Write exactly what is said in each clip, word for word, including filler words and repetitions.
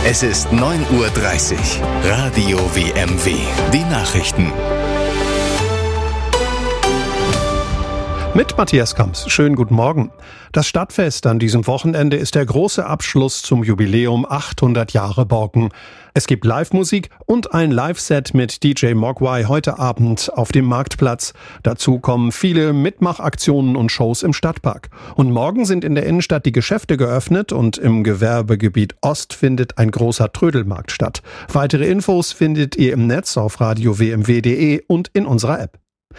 Es ist neun Uhr dreißig. Radio W M W. Die Nachrichten. Mit Matthias Kamps. Schönen guten Morgen. Das Stadtfest an diesem Wochenende ist der große Abschluss zum Jubiläum achthundert Jahre Borken. Es gibt Live-Musik und ein Live-Set mit D J Mogwai heute Abend auf dem Marktplatz. Dazu kommen viele Mitmachaktionen und Shows im Stadtpark. Und morgen sind in der Innenstadt die Geschäfte geöffnet und im Gewerbegebiet Ost findet ein großer Trödelmarkt statt. Weitere Infos findet ihr im Netz auf radio w m w punkt d e und in unserer App.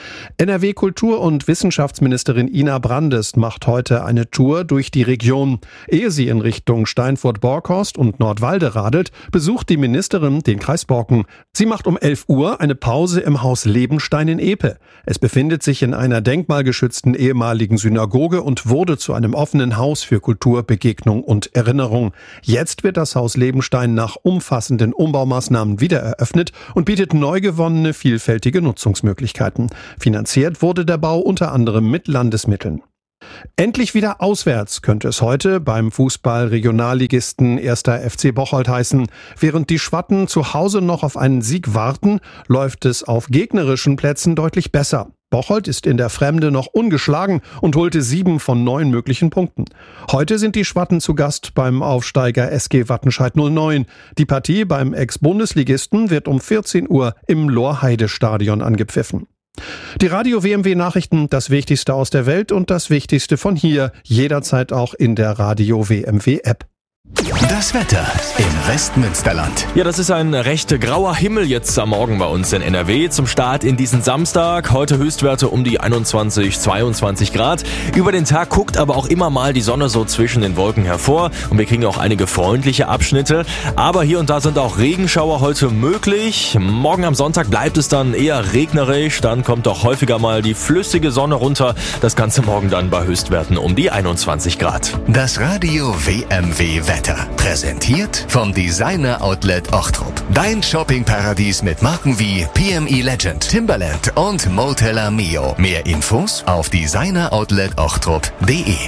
N R W-Kultur- und Wissenschaftsministerin Ina Brandes macht heute eine Tour durch die Region. Ehe sie in Richtung Steinfurt-Borkhorst und Nordwalde radelt, besucht die Ministerin den Kreis Borken. Sie macht um elf Uhr eine Pause im Haus Lebenstein in Epe. Es befindet sich in einer denkmalgeschützten ehemaligen Synagoge und wurde zu einem offenen Haus für Kultur, Begegnung und Erinnerung. Jetzt wird das Haus Lebenstein nach umfassenden Umbaumaßnahmen wieder eröffnet und bietet neu gewonnene, vielfältige Nutzungsmöglichkeiten. Finanziert wurde der Bau unter anderem mit Landesmitteln. Endlich wieder auswärts könnte es heute beim Fußball-Regionalligisten erster F C Bocholt heißen. Während die Schwatten zu Hause noch auf einen Sieg warten, läuft es auf gegnerischen Plätzen deutlich besser. Bocholt ist in der Fremde noch ungeschlagen und holte sieben von neun möglichen Punkten. Heute sind die Schwatten zu Gast beim Aufsteiger S G Wattenscheid null neun. Die Partie beim Ex-Bundesligisten wird um vierzehn Uhr im Lorheide-Stadion angepfiffen. Die Radio W M W Nachrichten, das Wichtigste aus der Welt und das Wichtigste von hier, jederzeit auch in der Radio W M W App. Das Wetter im Westmünsterland. Ja, das ist ein recht grauer Himmel jetzt am Morgen bei uns in N R W. Zum Start in diesen Samstag. Heute Höchstwerte um die einundzwanzig, zweiundzwanzig Grad. Über den Tag guckt aber auch immer mal die Sonne so zwischen den Wolken hervor. Und wir kriegen auch einige freundliche Abschnitte. Aber hier und da sind auch Regenschauer heute möglich. Morgen am Sonntag bleibt es dann eher regnerisch. Dann kommt auch häufiger mal die flüssige Sonne runter. Das Ganze morgen dann bei Höchstwerten um die einundzwanzig Grad. Das Radio W M W Wetter. Präsentiert vom Designer Outlet Ochtrup. Dein Shoppingparadies mit Marken wie P M E Legend, Timberland und Moteller Mio. Mehr Infos auf designer outlet ochtrup punkt d e.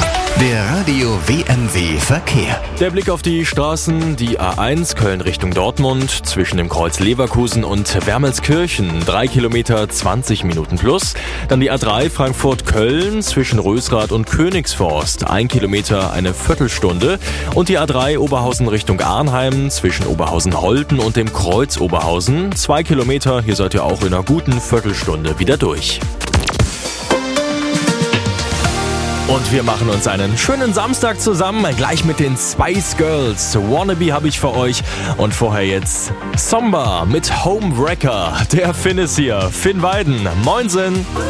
Der Radio W M W Verkehr. Der Blick auf die Straßen, die A eins Köln Richtung Dortmund, zwischen dem Kreuz Leverkusen und Wermelskirchen, drei Kilometer zwanzig Minuten plus. Dann die A drei Frankfurt-Köln zwischen Rösrath und Königsforst, ein Kilometer eine Viertelstunde. Und die A drei Oberhausen Richtung Arnheim zwischen Oberhausen-Holten und dem Kreuz Oberhausen, zwei Kilometer, hier seid ihr auch in einer guten Viertelstunde wieder durch. Und wir machen uns einen schönen Samstag zusammen, gleich mit den Spice Girls. Wannabe habe ich für euch. Und vorher jetzt Somba mit Homewrecker. Der Finn ist hier. Finn Weiden. Moinsen.